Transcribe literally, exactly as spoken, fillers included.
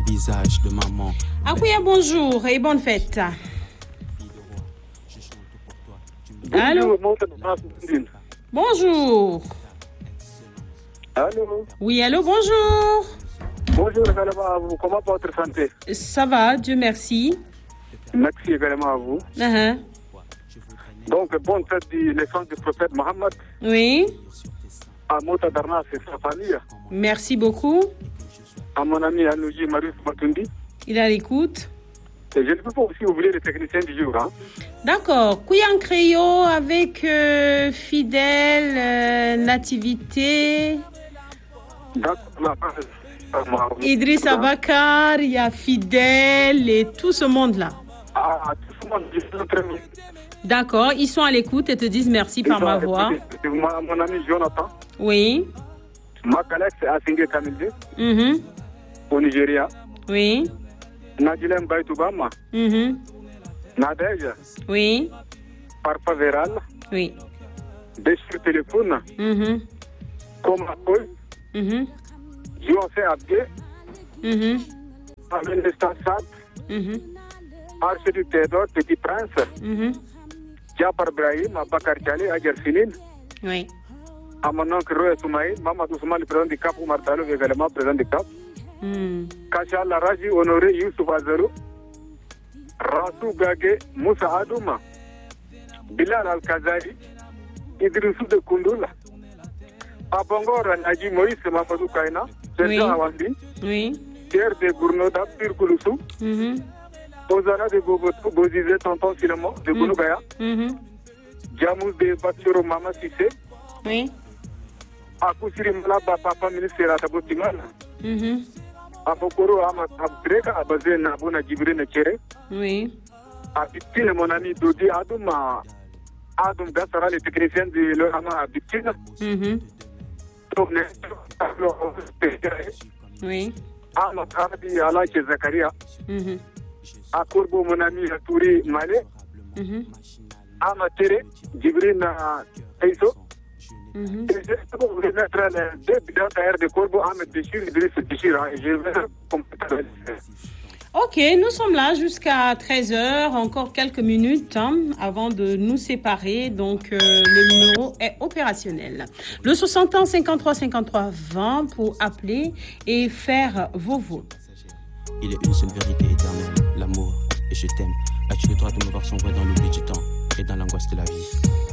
visage de maman. Akouya, bonjour et bonne fête. Allô? Bonjour. Allô? Oui, allô, bonjour. Bonjour également à vous. Comment va votre santé? Ça va, Dieu merci. Merci également à vous. Uh-huh. Donc, bonne fête de naissance du prophète Mohammed. Oui. À Mota Darnas et sa famille. Merci beaucoup. À mon ami Anouji Marius Matundi. Il est à l'écoute. Et je ne peux pas aussi oublier les techniciens du jour. Hein. D'accord. Kouyan Créo avec euh, Fidèle, euh, Nativité. Idriss Abakar, il y a Fidèle et tout ce monde-là. Ah, tout ce monde, je suis très bien. D'accord, ils sont à l'écoute et te disent merci par ma voix. Mon, mon ami Jonathan. Oui. Makalex à Singé Kamilde. Mm-hmm. Au Nigeria. Oui. Nadilem Baitoubama. Mm-hmm. Nadège. Oui. Parfa Véral. Oui. Béchir Téléphone. Mm-hmm. Komakoy. Mm-hmm. Jonsé Abdé. Mm-hmm. Amen Stassad. Mm-hmm. Archiduc Théodore, Petit Prince. Mm-hmm. Jafar Brahim, Abakar Tchali, Ajar Sinine. Oui. À mon oncle Roy Soumaï, Mamadou Ousmane, le président du C A P, Oumar Talou, également président du C A P. Mm. Kacha Laraji, Honoré Youssouf Azarou. Rassou Gage, Moussa Adouma. Bilal Al-Kazari. Idrissou de Koundoula. Abongor Nadji Moïse, Mamadou Kaina. Sergent Awandi. Oui. Pierre de Gournoda, Pire Kouloussou. Mm-hmm. Ozana de Bogoto, Bozizé, Tonton Silemon, de Mm. Gounoubaya. Mm-hmm. Jamous de Baturo, Mama Sissé. Oui. Akusiri Malaba, Papa Ministre Ratabotimana. Mm-hmm. Abokoro Amat Abdreka, Abazé Nabona Djibril Nechere. Oui. Abitine, mon ami Dodi Adouma. Adoum Gassara, les techniciens de l'Orama Abitine. Mm-hmm. Oui. Amat Abdi Alache Zakaria. Mm-hmm. Akorbo, mon ami Touri Malé. Mm-hmm. Amatere, Djibril Eiso. Mm-hmm. Et je vais mettre les deux bidons d'air de Corbeau, Ahmed Béchir, Idriss Béchir. Et je vais compléter. Ok, nous sommes là jusqu'à treize heures, encore quelques minutes hein, avant de nous séparer. Donc, euh, le numéro est opérationnel. Le soixante ans, cinquante-trois, cinquante-trois, vingt pour appeler et faire vos votes. Il est une seule vérité éternelle, l'amour, et je t'aime. As-tu le droit de me voir sombrer dans l'oubli du temps et dans l'angoisse de la vie?